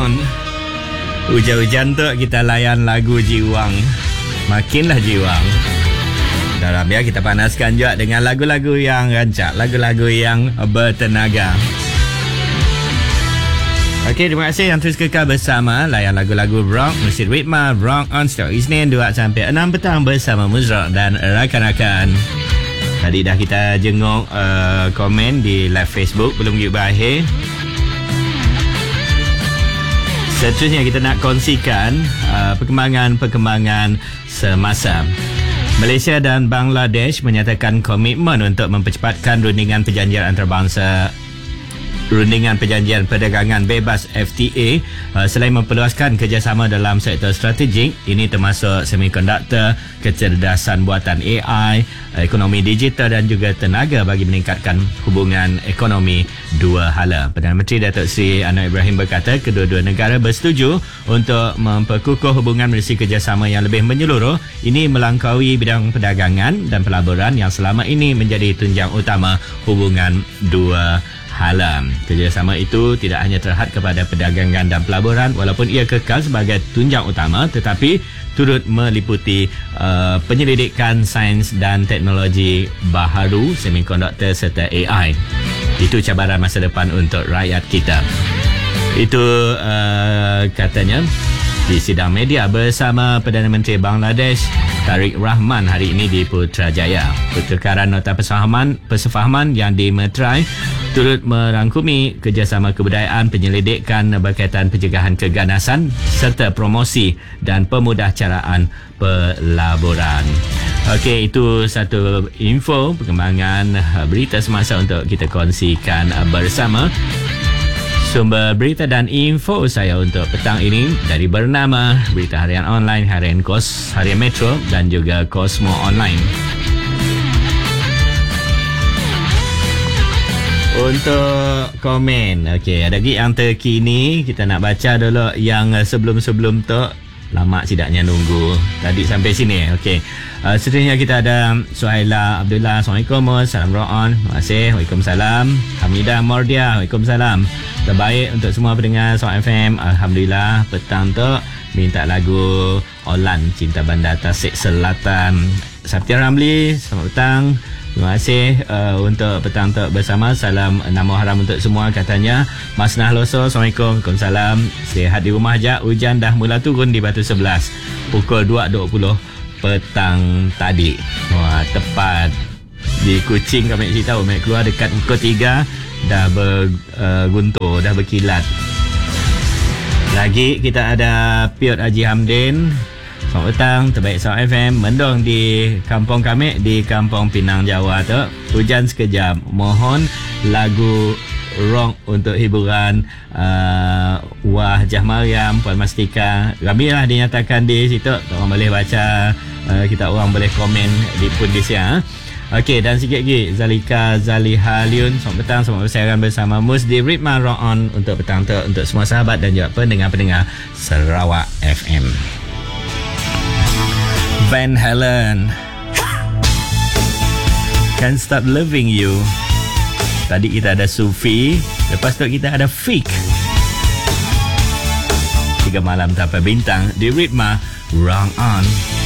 on. Hujan-hujan tu kita layan lagu Jiwang. Makinlah Jiwang. Dalam biar kita panaskan juga dengan lagu-lagu yang rancak, lagu-lagu yang bertenaga. Okey, terima kasih yang terus kekal bersama layan lagu-lagu rock, musik ritma, rock on setiap Isnin 2 sampai 6 petang bersama Muzrock dan rakan-rakan. Tadi dah kita jenguk komen di live Facebook belum pergi berakhir. Seterusnya kita nak kongsikan perkembangan semasa. Malaysia dan Bangladesh menyatakan komitmen untuk mempercepatkan rundingan perjanjian antarabangsa, rundingan perjanjian perdagangan bebas FTA selain memperluaskan kerjasama dalam sektor strategik. Ini termasuk semikonduktor, kecerdasan buatan AI, ekonomi digital dan juga tenaga bagi meningkatkan hubungan ekonomi dua hala. Perdana Menteri Datuk Seri Anwar Ibrahim berkata kedua-dua negara bersetuju untuk memperkukuh hubungan menerusi kerjasama yang lebih menyeluruh. Ini melangkaui bidang perdagangan dan pelaburan yang selama ini menjadi tunjang utama hubungan dua hala. Kerjasama itu tidak hanya terhad kepada perdagangan dan pelaburan walaupun ia kekal sebagai tunjang utama, tetapi turut meliputi penyelidikan sains dan teknologi baharu, semikonduktor serta AI. Itu cabaran masa depan untuk rakyat kita. Itu katanya di sidang media bersama Perdana Menteri Bangladesh Tariq Rahman hari ini di Putrajaya. Pertukaran nota persefahaman yang dimeterai turut merangkumi kerjasama kebudayaan, penyelidikan berkaitan pencegahan keganasan serta promosi dan pemudahcaraan pelaburan. Okey, itu satu info perkembangan berita semasa untuk kita kongsikan bersama. Sumber berita dan info saya untuk petang ini dari Bernama, Berita Harian Online, Harian Kos, Harian Metro dan juga Cosmo Online. Untuk komen, okey, ada lagi yang terkini. Kita nak baca dulu yang sebelum-sebelum tu. Lama sidaknya nunggu. Tadi sampai sini. Okey. Seterusnya kita ada Suhaila Abdullah. Assalamualaikum. Salam Ro'on. Terima kasih. Waalaikumsalam. Hamidah Mordia. Waalaikumsalam. Terbaik untuk semua pendengar Soal FM. Alhamdulillah. Petang tu minta lagu Olan, Cinta Bandar Tasik Selatan. Sabti Ramli. Selamat petang. Terima kasih untuk petang tu bersama. Salam nama haram untuk semua katanya. Mas Nahloso, Assalamualaikum. Waalaikumsalam. Sihat di rumah je. Hujan dah mula turun di Batu 11 pukul 2.20 petang tadi. Wah, tepat di Kuching kami cerita. Kami keluar dekat pukul 3 dah berguntur, dah berkilat. Lagi kita ada Piot Haji Hamdin. Selamat petang, terbaik Sound FM. Mendung di kampung kami di Kampung Pinang Jawa tu. Hujan sekejap. Mohon lagu rock untuk hiburan Wah Jah Mariam, Puan Mastika. Ramailah dinyatakan di situ. Orang boleh baca, kita orang boleh komen di pun di siang. Okey, dan sikit lagi Zalika Zaliha Liun. Selamat petang, selamat bersiaran bersama Mus di Ritma Rock On untuk petang tu, untuk semua sahabat dan juga pendengar-pendengar Sarawak FM. Van Halen, Can't Stop Loving You. Tadi kita ada Sufi, lepas tu kita ada Fik. 3 malam tanpa bintang di Ritma Rock On.